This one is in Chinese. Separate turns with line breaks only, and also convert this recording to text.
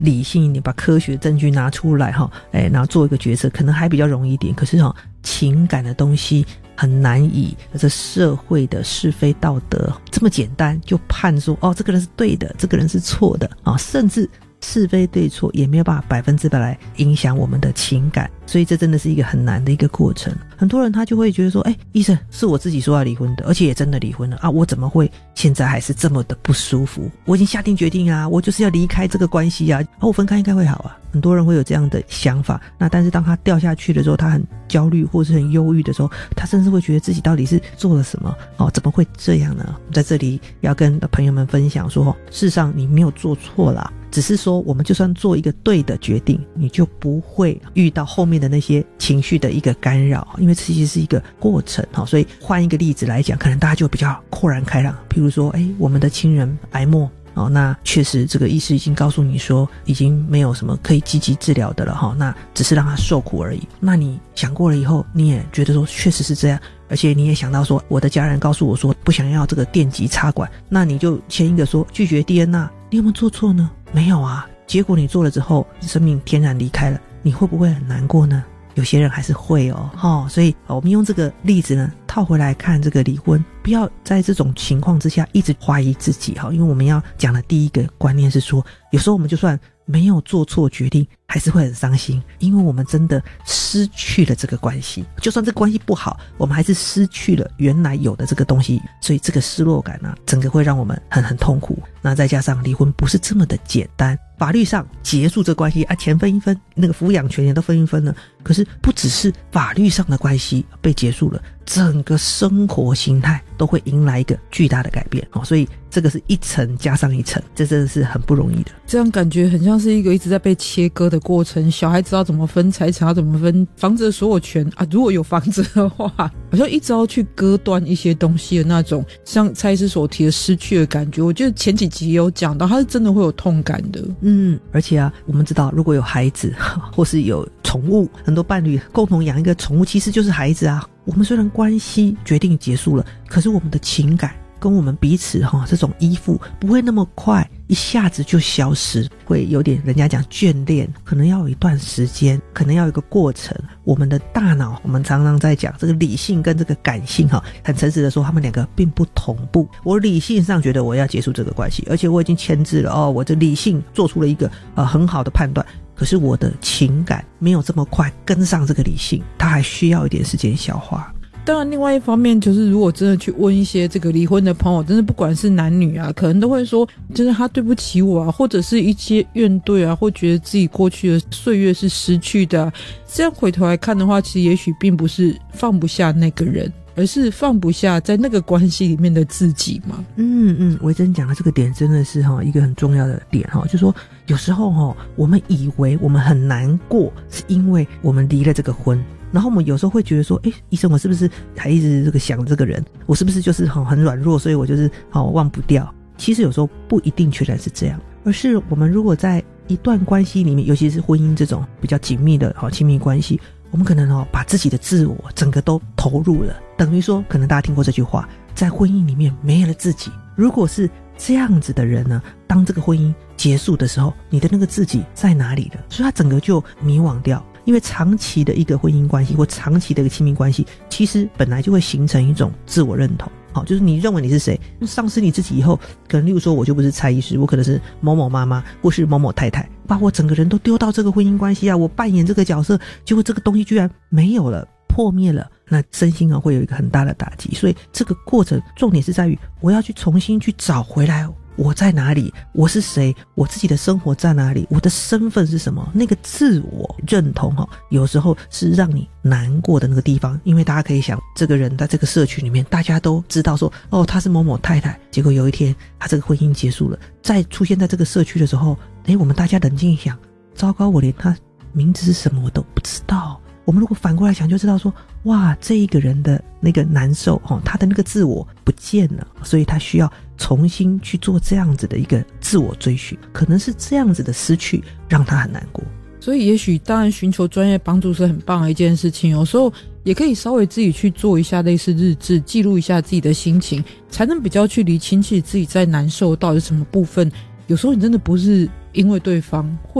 理性一点，把科学证据拿出来然后做一个决策，可能还比较容易一点。可是情感的东西很难以这社会的是非道德这么简单就判说这个人是对的，这个人是错的甚至是非对错也没有办法100%来影响我们的情感，所以这真的是一个很难的一个过程。很多人他就会觉得说医生是我自己说要离婚的，而且也真的离婚了我怎么会现在还是这么的不舒服？我已经下定决定我就是要离开这个关系我分开应该会好很多人会有这样的想法。那但是当他掉下去的时候，他很焦虑或是很忧郁的时候，他甚至会觉得自己到底是做了什么怎么会这样呢？在这里要跟朋友们分享说事实上你没有做错啦，只是说我们就算做一个对的决定，你就不会遇到后面的那些情绪的一个干扰，因为这其实是一个过程所以换一个例子来讲，可能大家就比较豁然开朗。譬如说我们的亲人癌末那确实这个医师已经告诉你说已经没有什么可以积极治疗的了那只是让他受苦而已。那你想过了以后，你也觉得说确实是这样，而且你也想到说我的家人告诉我说不想要这个电极插管，那你就签一个说拒绝 DNA， 你有没有做错呢？没有结果你做了之后生命天然离开了，你会不会很难过呢？有些人还是会所以我们用这个例子呢套回来看这个离婚，不要在这种情况之下一直怀疑自己因为我们要讲的第一个观念是说，有时候我们就算没有做错决定还是会很伤心，因为我们真的失去了这个关系，就算这个关系不好，我们还是失去了原来有的这个东西，所以这个失落感整个会让我们很痛苦。那再加上离婚不是这么的简单，法律上结束这关系钱分一分，那个抚养权也都分一分了，可是不只是法律上的关系被结束了，整个生活形态都会迎来一个巨大的改变所以这个是一层加上一层，这真的是很不容易的。
这样感觉很像是一个一直在被切割的过程，小孩知道怎么分财产，要怎么分房子的所有权如果有房子的话，好像一直要去割断一些东西的那种，像蔡医师所提的失去的感觉，我觉得前几集也有讲到，它是真的会有痛感的。
而且我们知道如果有孩子或是有宠物，很多伴侣共同养一个宠物其实就是孩子我们虽然关系决定结束了，可是我们的情感跟我们彼此这种依附不会那么快一下子就消失，会有点人家讲眷恋，可能要有一段时间，可能要有一个过程。我们的大脑，我们常常在讲这个理性跟这个感性很诚实的说，他们两个并不同步。我理性上觉得我要结束这个关系，而且我已经签字了我的理性做出了一个很好的判断，可是我的情感没有这么快跟上这个理性，它还需要一点时间消化。
当然另外一方面就是如果真的去问一些这个离婚的朋友，真的不管是男女可能都会说真的他对不起我或者是一些怨怼或觉得自己过去的岁月是失去的这样回头来看的话，其实也许并不是放不下那个人，而是放不下在那个关系里面的自己嘛。所以也许当然寻求专业帮助是很棒的一件事情，有时候也可以稍微自己去做一下类似日志，记录一下自己的心情，才能比较去厘清自己在难受到底是什么部分有时候你真的不是因为对方，或